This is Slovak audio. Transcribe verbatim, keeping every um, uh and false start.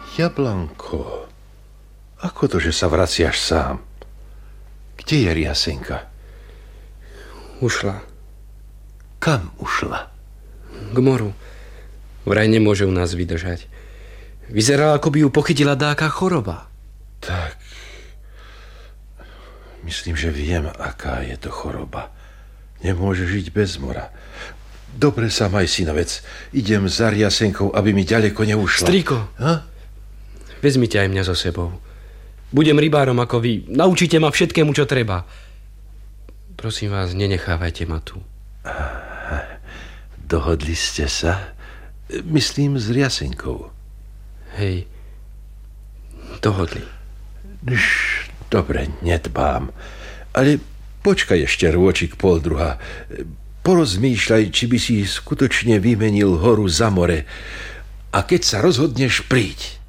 Jablanko, ako to, že sa vraciaš sám? Kde je Riasenka? Ušla. Kam ušla? K moru. Vraj nemôže u nás vydržať. Vyzerala, ako by ju pochytila dáka choroba. Tak, myslím, že viem, aká je to choroba. Nemôže žiť bez mora. Dobre sa maj, synovec. Idem za Riasenkou, aby mi ďaleko neušla. Strýko, ha? Vezmite aj mňa so sebou. Budem rybárom ako vy. Naučite ma všetkému, čo treba. Prosím vás, nenechávajte ma tu. Dohodli ste sa? Myslím, s Riasenkou. Hej, dohodli. Dobre, nedbám. Ale počkaj ešte rôčik pol druha. Porozmýšľaj, či by si skutočne vymenil horu za more. A keď sa rozhodneš, príď.